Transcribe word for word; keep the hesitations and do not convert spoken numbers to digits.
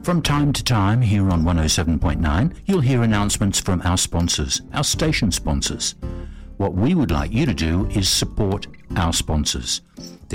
From time to time here on one oh seven point nine, you'll hear announcements from our sponsors, our station sponsors. What we would like you to do is support our sponsors.